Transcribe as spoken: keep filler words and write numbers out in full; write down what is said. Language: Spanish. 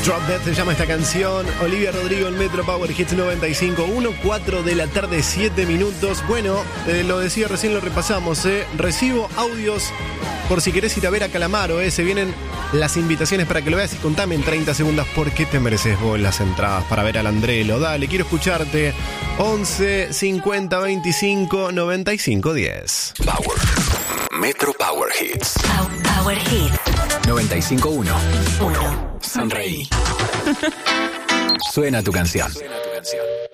Drop Dead se llama esta canción. Olivia Rodrigo en Metro Power Hits noventa y cinco punto uno, cuatro de la tarde, siete minutos. Bueno, eh, lo decía recién, lo repasamos. Eh. Recibo audios por si querés ir a ver a Calamaro. Eh. Se vienen las invitaciones para que lo veas y contame en treinta segundos por qué te mereces vos las entradas para ver al Andrelo. Dale, quiero escucharte. once cincuenta veinticinco noventa y cinco diez. Power. Metro Power Hits. Power Hits noventa y cinco punto uno. uno. Sonreí. Suena tu canción. Suena tu canción.